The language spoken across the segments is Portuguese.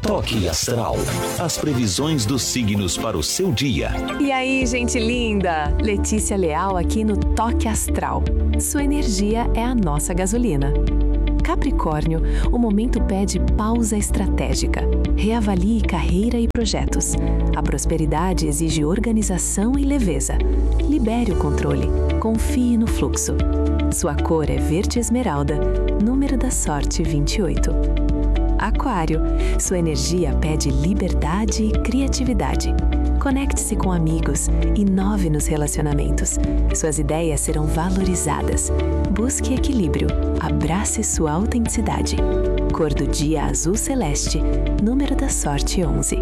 Toque Astral. As previsões dos signos para o seu dia. E aí, gente linda? Letícia Leal aqui no Toque Astral. Sua energia é a nossa gasolina. Capricórnio, o momento pede pausa estratégica. Reavalie carreira e projetos. A prosperidade exige organização e leveza. Libere o controle. Confie no fluxo. Sua cor é verde esmeralda. Número da sorte 28. Aquário, sua energia pede liberdade e criatividade. Conecte-se com amigos, inove nos relacionamentos. Suas ideias serão valorizadas. Busque equilíbrio, abrace sua autenticidade. Cor do dia azul celeste, número da sorte 11.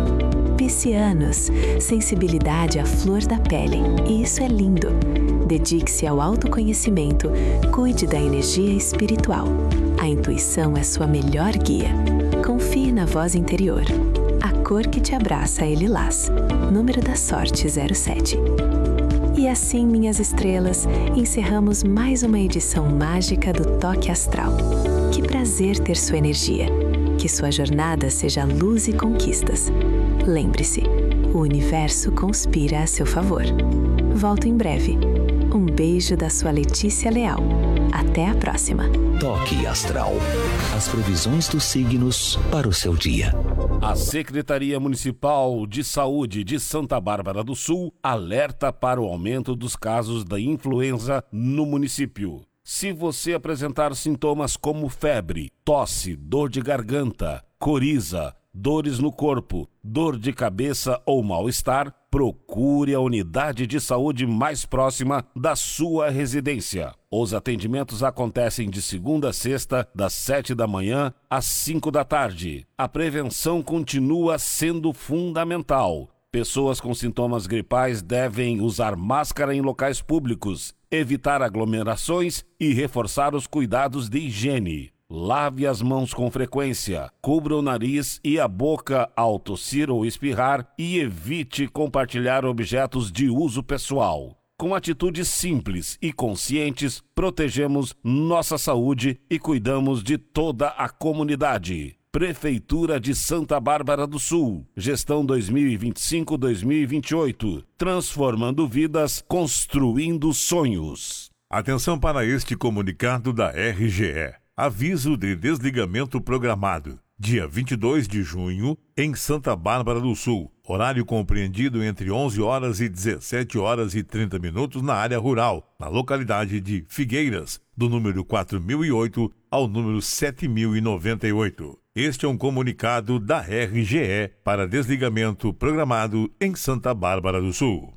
Piscianos, sensibilidade à flor da pele, e isso é lindo. Dedique-se ao autoconhecimento, cuide da energia espiritual. A intuição é sua melhor guia. Confie na voz interior. A cor que te abraça é lilás, número da sorte 07. E assim, minhas estrelas, encerramos mais uma edição mágica do Toque Astral. Que prazer ter sua energia. Que sua jornada seja luz e conquistas. Lembre-se, o universo conspira a seu favor. Volto em breve. Um beijo da sua Letícia Leal. Até a próxima. Toque Astral. As previsões dos signos para o seu dia. A Secretaria Municipal de Saúde de Santa Bárbara do Sul alerta para o aumento dos casos da influenza no município. Se você apresentar sintomas como febre, tosse, dor de garganta, coriza, dores no corpo, dor de cabeça ou mal-estar, procure a unidade de saúde mais próxima da sua residência. Os atendimentos acontecem de segunda a sexta, das 7 da manhã às 5 da tarde. A prevenção continua sendo fundamental. Pessoas com sintomas gripais devem usar máscara em locais públicos, evitar aglomerações e reforçar os cuidados de higiene. Lave as mãos com frequência, cubra o nariz e a boca ao tossir ou espirrar e evite compartilhar objetos de uso pessoal. Com atitudes simples e conscientes, protegemos nossa saúde e cuidamos de toda a comunidade. Prefeitura de Santa Bárbara do Sul. Gestão 2025-2028. Transformando vidas, construindo sonhos. Atenção para este comunicado da RGE. Aviso de desligamento programado. Dia 22 de junho, em Santa Bárbara do Sul. Horário compreendido entre 11 horas e 17 horas e 30 minutos na área rural, na localidade de Figueiras, do número 4008 ao número 7098. Este é um comunicado da RGE para desligamento programado em Santa Bárbara do Sul.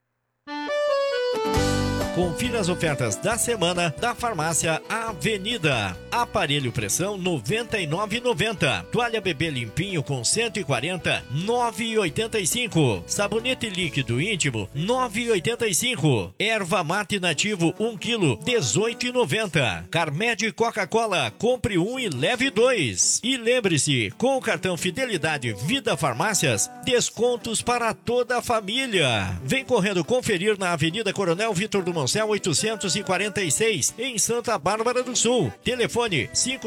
Confira as ofertas da semana da Farmácia Avenida. Aparelho pressão R$ 99,90. Toalha bebê limpinho com 140, R$ 9,85. Sabonete líquido íntimo, R$ 9,85. Erva mate nativo 1 kg, R$ 18,90. Carmed Coca-Cola, compre 1 e leve 2. E lembre-se, com o cartão Fidelidade Vida Farmácias, descontos para toda a família. Vem correndo conferir na Avenida Coronel Vitor do Moncel 846, em Santa Bárbara do Sul. Telefone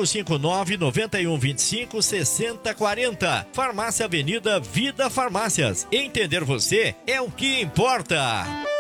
559-9125-6040. Farmácia Avenida Vida Farmácias. Entender você é o que importa.